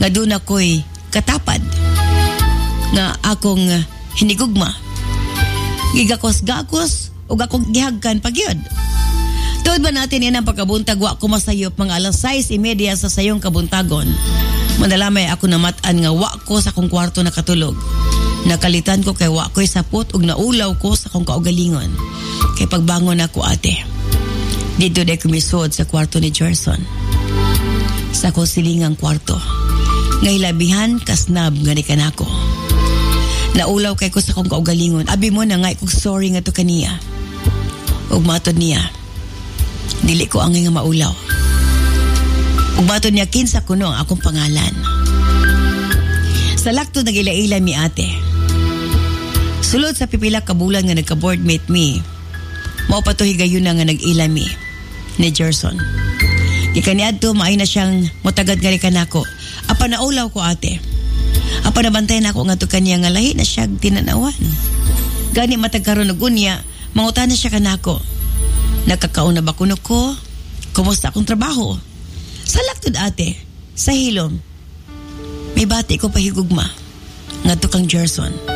nga doon ako'y katapad nga akong hinigugma. Gigakos-gakos o akong gihagkan pagyod. Tuod ba natin yan ang pagkabuntag, wa ko masayop mga alas 6:30 sa sayong kabuntagon. Manalamay ako namatan nga wa ko sa akong kwarto nakatulog. Nakalitan ko kay wa ko'y sapot ug naulaw ko sa akong kaugalingon. Kay pagbangon ako ate, dito day kumisod sa kwarto ni Gerson. Sa akong silingang kwarto. Ngay labihan kasnab nga ni kanako. Naulaw kay ko sa akong kaugalingon. Abi mo na ngay kong sorry nga to kaniya. Ug matod niya, dili ko angay nga maulaw. Ug matod niya kinsa kuno ang akong pangalan. Sa lakto nagila-ila mi ate. Sulod sa pipila ka bulan nga nagka-boardmate mi, mao pa to higayon nga nag-ila mi ni Gerson. Ikaniadto maay na siyang motagad nga kanako. Apa naulaw ko ate. Apa nabantay na ako nga to kaniya nga lahi na siya tinanawan. Gani matagkaron og unya, mangutan na siya kanako. Nakakauna ba kuno ko? Kumusta akong trabaho? Sa laktod ate, sa hilom, may bati ko pahigugma nga to kang Gerson.